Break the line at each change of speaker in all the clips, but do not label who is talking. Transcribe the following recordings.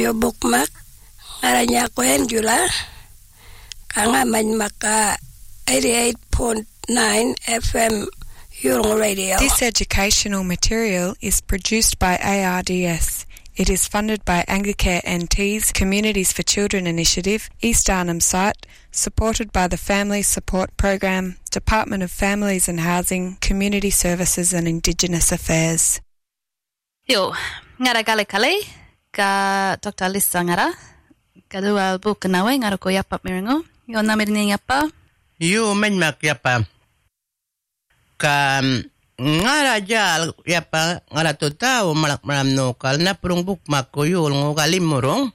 radio bookmark ngaranya ko Angela kanga manmaka 88.9 FM Yulong Radio.
This educational material is produced by ARDS. It is funded by Anglicare NT's Communities for Children initiative, East Arnhem site, supported by the Family Support Program, Department of Families and Housing, Community Services and Indigenous Affairs.
Yo, ngara kale ka Dr. Lisa ngara, ka dual book nawe ngara ko yapap miringo. Yo namirini yapa.
Yo menmak yapa. Ka ngara jal yapa ngara totao malak malam nokal na purung bukmak ko yul ngogalimurong.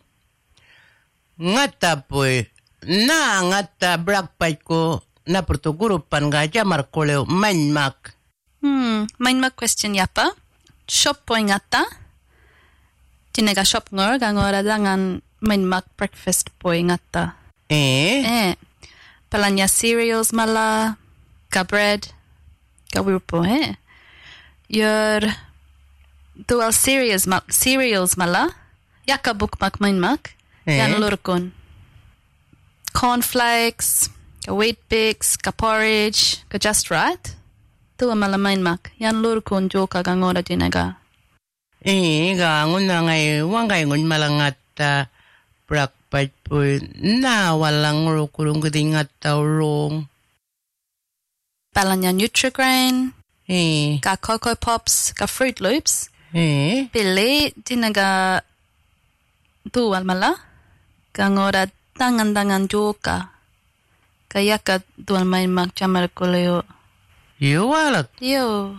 Ngata poy na ngata brakpay ko na pertugurupan gaja markoleo menmak.
Menmak question yapa. Shop po ngata. Tinaga shop ngor gangora dangan menmak breakfast po ngata. Palanya cereals mala, ka bread, ka wirpo Your dual cereals mala, yaka bukmak menmak, yan lurkon. Cornflakes, ka wheat bix, ka porridge, ka just right. Tua mala menmak, yan lurkon joka gangora tinaga.
Gangun na ngay wangay ngun malangata brakpay po na walang rukulong gading at taurong.
Palanya Nutrigrain, ka Cocoa Pops, ka Fruit Loops. Pili tinaga dual mala, gangora tangan joka. Kaya ka dual menmak chamar koleo.
Yo walak.
Yo.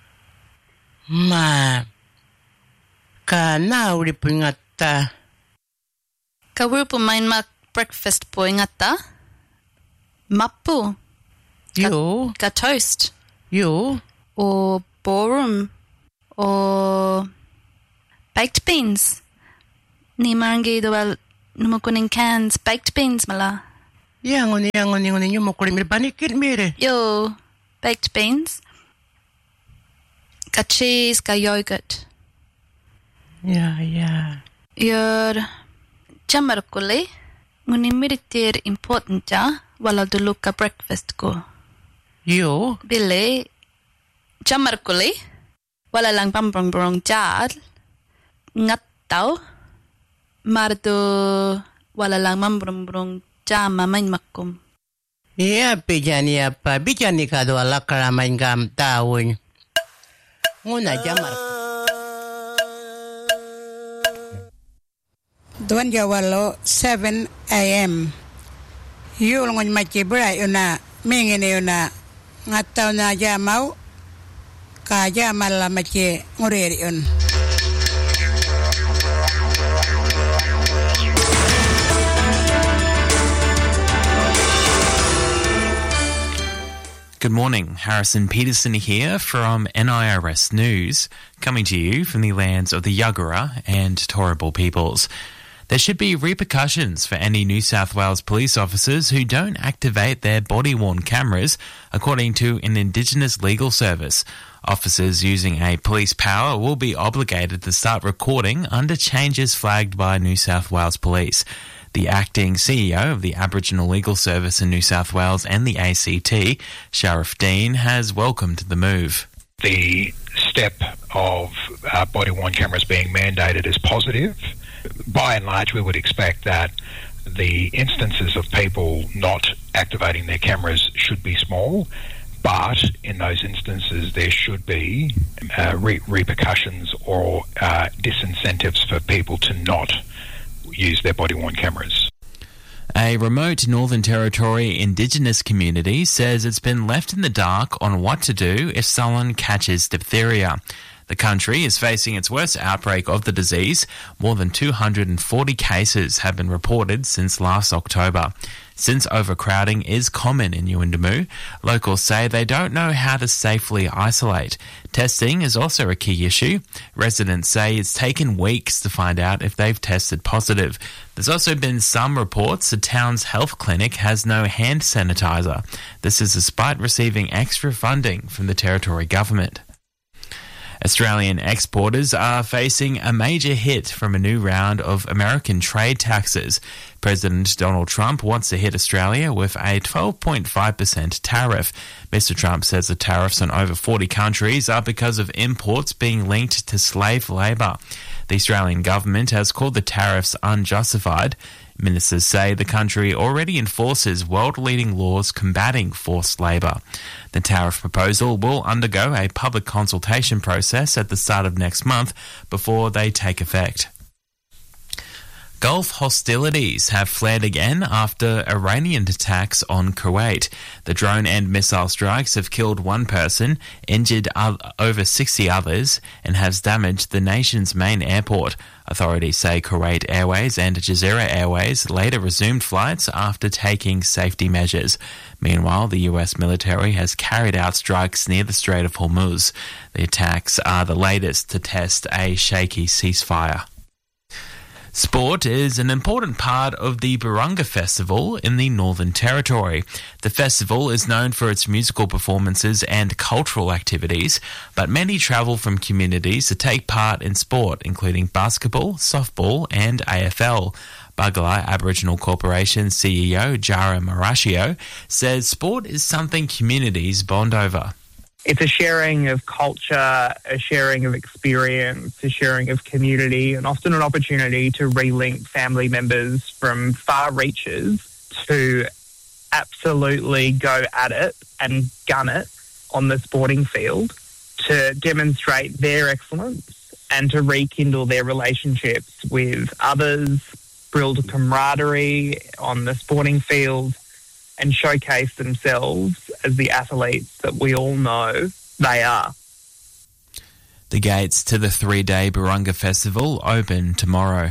Ma. Ka na uli po ngata.
Ka wirpo menmak breakfast po ngata. Mapu.
Yo.
Ka toast.
Yo.
Or ballroom. Or baked beans. Ni marangi doal numukuning cans baked beans mala.
Yangon yung mukulim banikit mire.
Yo. Baked beans. Ka cheese, ka yogurt.
Yeah.
Your chamarkuli ngunimiritir important ja wala dulu ka breakfast ko.
Yo.
Bile chamarkuli wala lang pambrong jad ngattaw mardo wala lang mambrong jama menmakum.
Yeah, pijani apa bijani ka do ala karamain gam tawon. Nguna jamar.
Duan jawalo 7 a.m. Yul ngon macibra yuna mingine yuna ngataw na jamaw ka jamal la maci nguriri yun.
Good morning, Harrison Peterson here from NIRS News, coming to you from the lands of the Yuggera and Turrbal peoples. There should be repercussions for any New South Wales police officers who don't activate their body-worn cameras, according to an Indigenous legal service. Officers using a police power will be obligated to start recording under changes flagged by New South Wales Police. The acting CEO of the Aboriginal Legal Service in New South Wales and the ACT, Sharif Dean, has welcomed the move.
The step of body-worn cameras being mandated is positive. By and large, we would expect that the instances of people not activating their cameras should be small, but in those instances there should be repercussions or disincentives for people to not use their body-worn cameras.
A remote Northern Territory Indigenous community says it's been left in the dark on what to do if someone catches diphtheria. The country is facing its worst outbreak of the disease. More than 240 cases have been reported since last October. Since overcrowding is common in Yuendamu, locals say they don't know how to safely isolate. Testing is also a key issue. Residents say it's taken weeks to find out if they've tested positive. There's also been some reports the town's health clinic has no hand sanitizer. This is despite receiving extra funding from the Territory government. Australian exporters are facing a major hit from a new round of American trade taxes. President Donald Trump wants to hit Australia with a 12.5% tariff. Mr. Trump says the tariffs on over 40 countries are because of imports being linked to slave labour. The Australian government has called the tariffs unjustified. Ministers say the country already enforces world-leading laws combating forced labour. The tariff proposal will undergo a public consultation process at the start of next month before they take effect. Gulf hostilities have flared again after Iranian attacks on Kuwait. The drone and missile strikes have killed one person, injured over 60 others, and has damaged the nation's main airport. Authorities say Kuwait Airways and Jazeera Airways later resumed flights after taking safety measures. Meanwhile, the US military has carried out strikes near the Strait of Hormuz. The attacks are the latest to test a shaky ceasefire. Sport is an important part of the Burunga Festival in the Northern Territory. The festival is known for its musical performances and cultural activities, but many travel from communities to take part in sport, including basketball, softball and AFL. Bugalai Aboriginal Corporation CEO Jara Marashio says sport is something communities bond over.
It's a sharing of culture, a sharing of experience, a sharing of community, and often an opportunity to relink family members from far reaches to absolutely go at it and gun it on the sporting field to demonstrate their excellence and to rekindle their relationships with others, build camaraderie on the sporting field, and showcase themselves as the athletes that we all know they are.
The gates to the 3-day Burunga Festival open tomorrow.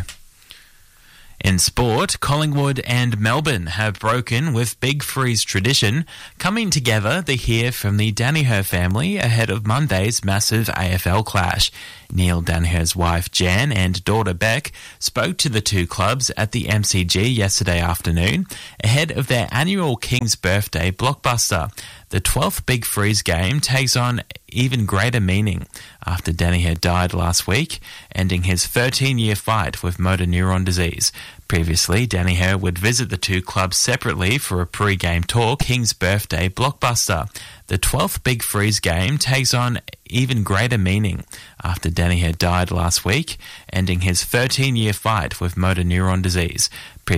In sport, Collingwood and Melbourne have broken with Big Freeze tradition, coming together to hear from the Daniher family ahead of Monday's massive AFL clash. Neil Daniher's wife Jan and daughter Beck spoke to the two clubs at the MCG yesterday afternoon ahead of their annual King's Birthday blockbuster. The 12th Big Freeze game takes on even greater meaning after Daniher died last week, ending his 13-year fight with motor neuron disease. Previously, Daniher would visit the two clubs separately for a pre-game talk. King's Birthday blockbuster. The 12th Big Freeze game takes on even greater meaning after Daniher died last week, ending his 13-year fight with motor neuron disease.